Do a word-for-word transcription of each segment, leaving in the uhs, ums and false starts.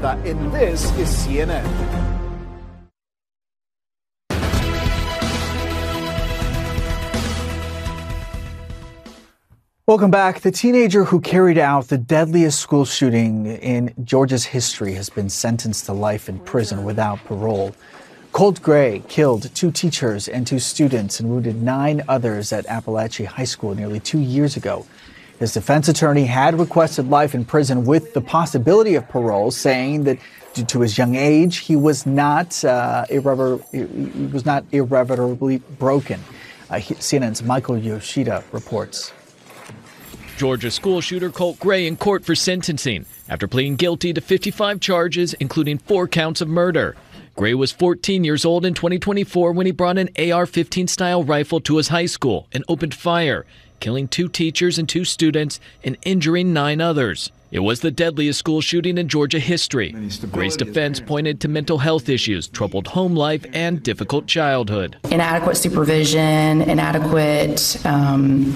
Zapata, and this is C N N. Welcome back. The teenager who carried out the deadliest school shooting in Georgia's history has been sentenced to life in prison without parole. Colt Gray killed two teachers and two students and wounded nine others at Appalachia High School nearly two years ago. His defense attorney had requested life in prison with the possibility of parole, saying that due to his young age, he was not uh, irrever- he was not irreparably broken. Uh, C N N's Michael Yoshida reports. Georgia school shooter Colt Gray in court for sentencing after pleading guilty to fifty-five charges, including four counts of murder. Gray was fourteen years old in twenty twenty-four when he brought an A R fifteen style rifle to his high school and opened fire, killing two teachers and two students and injuring nine others. It was the deadliest school shooting in Georgia history. Gray's defense pointed to mental health issues, troubled home life, and difficult childhood. Inadequate supervision, inadequate um,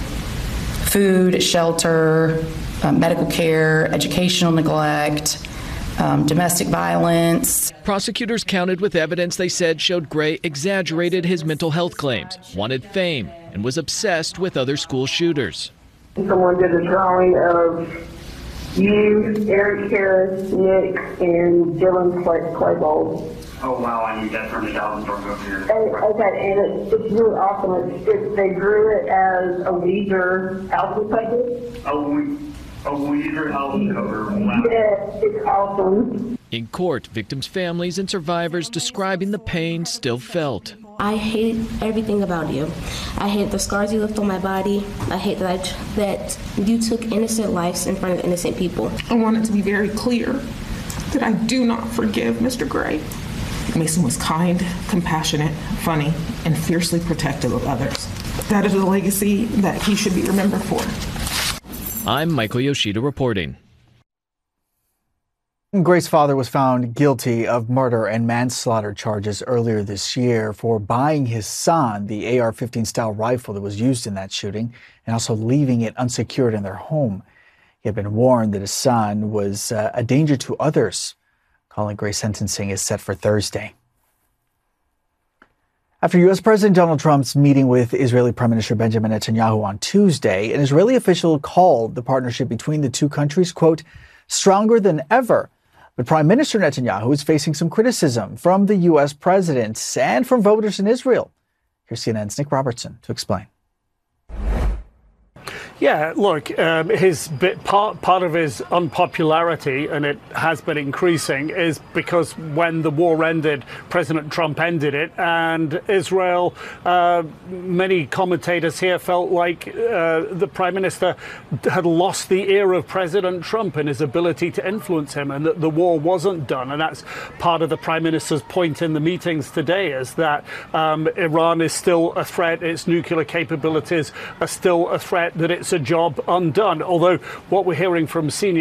food, shelter, uh, medical care, educational neglect, um, domestic violence. Prosecutors counted with evidence they said showed Gray exaggerated his mental health claims, wanted fame, and was obsessed with other school shooters. Someone did a drawing of you, Eric Harris, Nick, and Dylan Claybold. Oh, wow, I need that from the thousand from over here. And, okay, and it's, it's really awesome. It's, it's, they drew it as a Weezer album cover. Oh, we, a Weezer album cover. Wow. Yeah, it's awesome. In court, victims' families and survivors describing the pain still felt. I hate everything about you. I hate the scars you left on my body. I hate that I, that you took innocent lives in front of innocent people. I want it to be very clear that I do not forgive Mister Gray. Mason was kind, compassionate, funny, and fiercely protective of others. That is a legacy that he should be remembered for. I'm Michael Yoshida reporting. Gray's father was found guilty of murder and manslaughter charges earlier this year for buying his son the A R fifteen style rifle that was used in that shooting and also leaving it unsecured in their home. He had been warned that his son was uh, a danger to others. Colin Gray's sentencing is set for Thursday. After U S. President Donald Trump's meeting with Israeli Prime Minister Benjamin Netanyahu on Tuesday, an Israeli official called the partnership between the two countries, quote, stronger than ever. But Prime Minister Netanyahu is facing some criticism from the U S president and from voters in Israel. Here's C N N's Nick Robertson to explain. Yeah, look, um, his bit, part part of his unpopularity, and it has been increasing, is because when the war ended, President Trump ended it, and Israel, uh, many commentators here felt like uh, the Prime Minister had lost the ear of President Trump and his ability to influence him, and that the war wasn't done. And that's part of the Prime Minister's point in the meetings today, is that um, Iran is still a threat, its nuclear capabilities are still a threat, that it's a job undone. Although what we're hearing from senior